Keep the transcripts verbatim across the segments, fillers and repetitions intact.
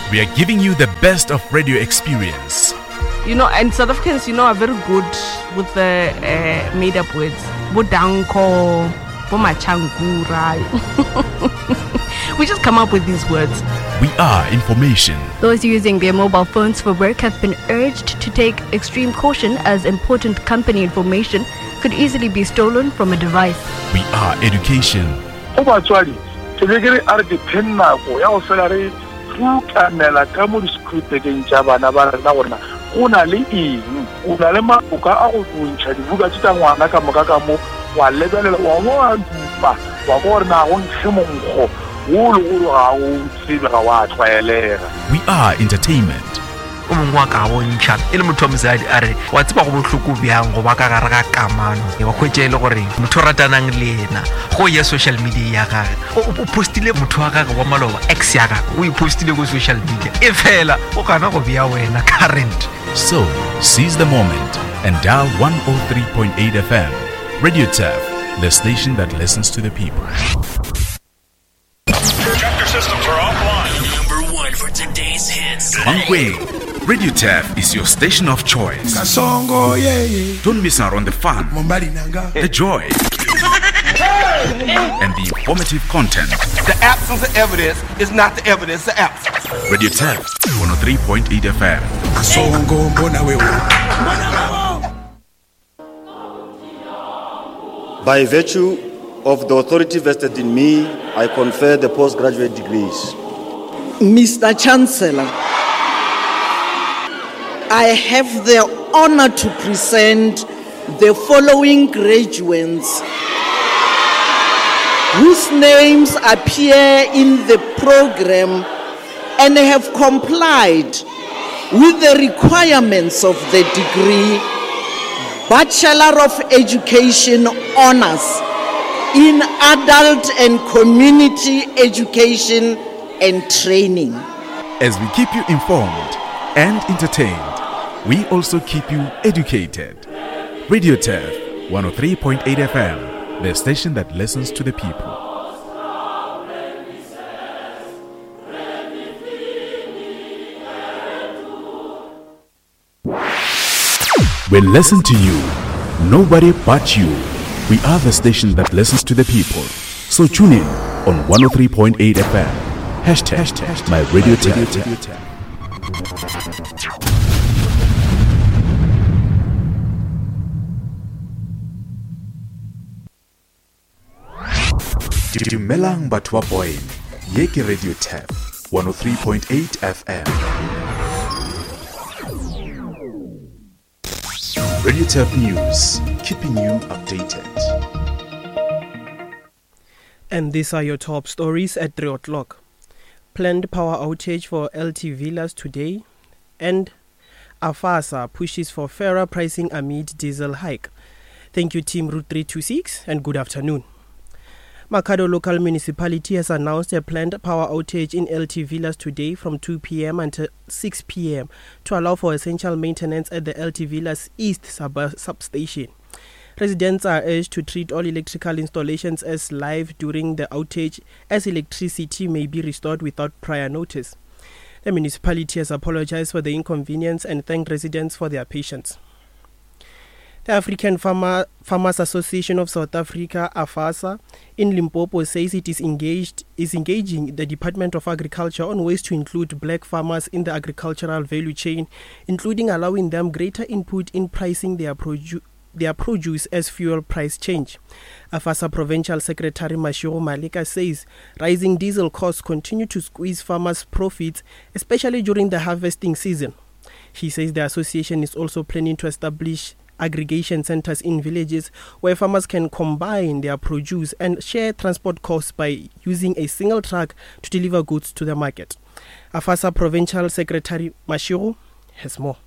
We are giving you the best of radio experience. You know, and South Africans, you know, are very good with the uh, made-up words. Bodanko, bomachangura. We just come up with these words. We are information. Those using their mobile phones for work have been urged to take extreme caution as important company information could easily be stolen from a device. We are education. We are entertainment. o mongwe wa ka bontšha e le motho wa mosadi a re wa tseba go bohloko bjang go ba ka gare ga kamano wa hwetše e le gore motho o ratanang le ena go ya social media ya gage o postile motho wa gage wa maloba ex ya gage o ipostile go social media e fela o gana go bea wena current. So seize the moment and dial one oh three point eight F M. Radio T A F, the station that listens to the people. Tractor systems are offline. Number one for today's hits. Mangwe, Radio T A F is your station of choice. Kasongo, yeah, yeah. Don't miss out on the fun, the joy, and the informative content. The absence of evidence is not the evidence of absence. Radio T A F, one oh three point eight F M. Kasongo, mbona wewe. By virtue of the authority vested in me, I confer the postgraduate degrees. Mister Chancellor, I have the honor to present the following graduates whose names appear in the program and have complied with the requirements of the degree Bachelor of Education Honors in Adult and Community Education and Training. As we keep you informed and entertained, we also keep you educated. Radio T A F, one oh three point eight F M, the station that listens to the people. We listen to you, nobody but you. We are the station that listens to the people. So tune in on one oh three point eight F M. Hashtag, hashtag my Radio T A F. Dumelang batho ba boy. Ye ke Radio T A F, one oh three point eight F M. Radio T A F News, keeping you updated. And these are your top stories at three o'clock. Planned power outage for L T Villas today, and Afasa pushes for fairer pricing amid diesel hike. Thank you, Team Route three twenty-six, and good afternoon. Makhado Local Municipality has announced a planned power outage in L T Villas today from two p.m. until six p.m. to allow for essential maintenance at the L T Villas East sub- substation. Residents are urged to treat all electrical installations as live during the outage, as electricity may be restored without prior notice. The municipality has apologized for the inconvenience and thanked residents for their patience. The African Farmer, Farmers Association of South Africa, AFASA, in Limpopo says it is engaged is engaging the Department of Agriculture on ways to include black farmers in the agricultural value chain, including allowing them greater input in pricing their produce their produce as fuel price change. AFASA Provincial Secretary Mashiro Malika says rising diesel costs continue to squeeze farmers' profits, especially during the harvesting season. He says the association is also planning to establish aggregation centers in villages where farmers can combine their produce and share transport costs by using a single truck to deliver goods to the market. AFASA Provincial Secretary Mashiro has more.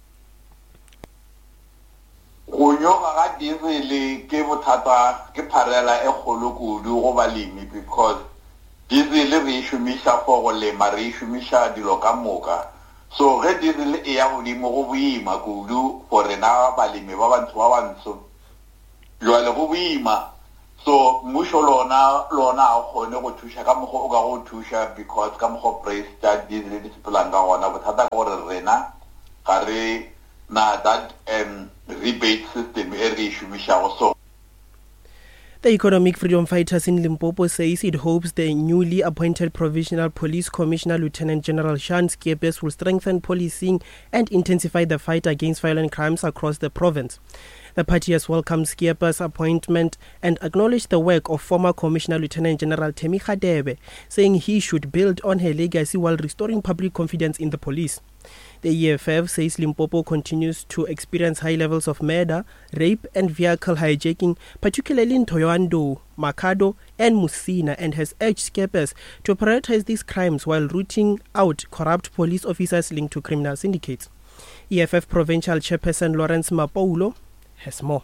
Go nyoga ga diesel ke bothata ke pharela e kgolo kudu go balemi because diesel re shumisha for go lema re shumisha dilo ka moka. So ge diesel e ya godimo go boima kudu for rena balemi ba bantsho ba bantsho jwale go boima So mmusho lona lona a kgone go thusha ka mokgwa o ka go thusha because ka mokgwa price tsa diesel di sepelang ka gona bothata ka gore rena ga re na that um, rebate system e re shumishago. So the Economic Freedom Fighters in Limpopo says it hopes the newly appointed Provincial Police Commissioner Lieutenant General Sean Skeepers will strengthen policing and intensify the fight against violent crimes across the province. The party has welcomed Skeepers' appointment and acknowledged the work of former Commissioner Lieutenant General Themi Khadebe, saying he should build on her legacy while restoring public confidence in the police. The E F F says Limpopo continues to experience high levels of murder, rape and vehicle hijacking, particularly in Thohoyandou, Makhado and Musina, and has urged Skeepers to prioritize these crimes while rooting out corrupt police officers linked to criminal syndicates. E F F Provincial Chairperson Lawrence Mapoulo has more.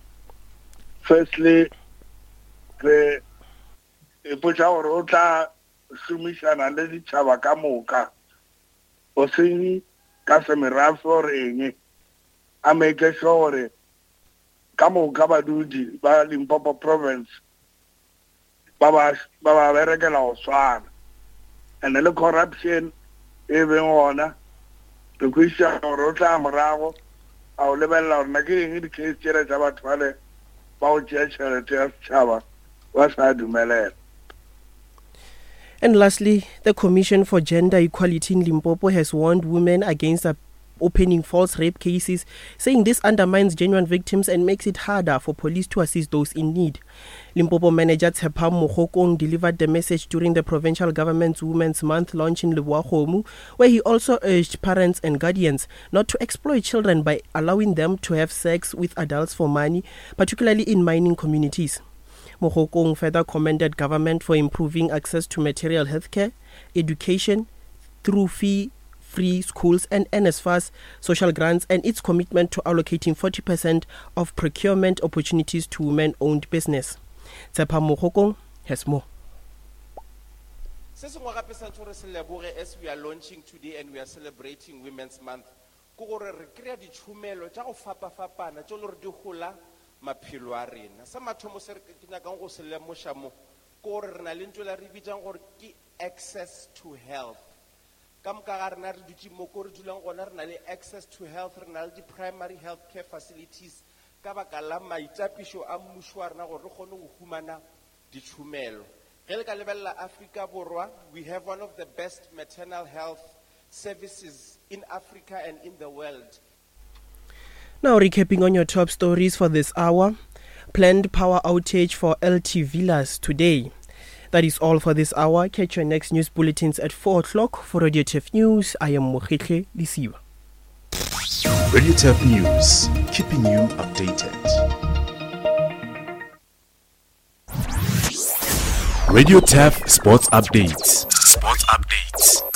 Firstly, the Ipucha Shumishana Lady Chavakamuka, Osini Casemiraso Rene, I make a sure Kamu Kabaduji, Limpopo Province, Baba Baba Veregala Swan, and the corruption, even honor, the Christian Rota Moravo. Our level of making in the case about Twale, Bow Church and the Chava, was I do Malay. And lastly, the Commission for Gender Equality in Limpopo has warned women against opening false rape cases, saying this undermines genuine victims and makes it harder for police to assist those in need. Limpopo manager Tshepha Mogokong delivered the message during the provincial government's Women's Month launch in Leboagomo, where he also urged parents and guardians not to exploit children by allowing them to have sex with adults for money, particularly in mining communities. Mogokong further commended government for improving access to material health care, education through fee free schools and N S F A S social grants, and its commitment to allocating forty percent of procurement opportunities to women-owned business. Tshepha Mogokong has more. As we are launching today and we are celebrating Women's Month, access to health. Access to health, primary health care facilities, we have one of the best maternal health services in Africa and in the world. Now recapping on your top stories for this hour. Planned power outage for L T Villas today. That is all for this hour. Catch your next news bulletins at four o'clock. For Radio T F News, I am Mohitle Lisiwa. Radio T F News, keeping you updated. Radio T F Sports Updates. Sports Updates.